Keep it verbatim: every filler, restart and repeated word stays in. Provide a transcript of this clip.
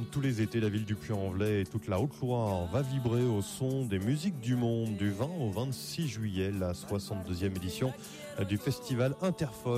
tous les étés, la ville du Puy-en-Velay et toute la Haute-Loire va vibrer au son des musiques du monde du vingt au vingt-six juillet, la soixante-deuxième édition du festival Interfolk